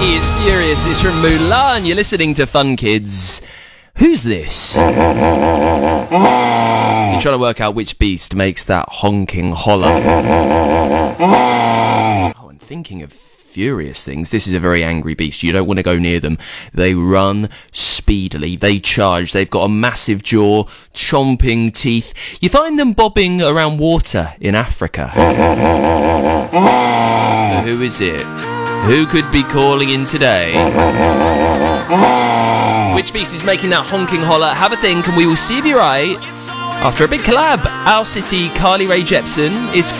He is furious. It's from Mulan. You're listening to Fun Kids. Who's this? You're trying to work out which beast makes that honking holler. Oh, I'm thinking of furious things. This is a very angry beast. You don't want to go near them. They run speedily. They charge. They've got a massive jaw, chomping teeth. You find them bobbing around water in Africa. Who is it? Who could be calling in today? Which beast is making that honking holler? Have a think and we will see if you're right. After a big collab, Owl City, Carly Rae Jepsen, it's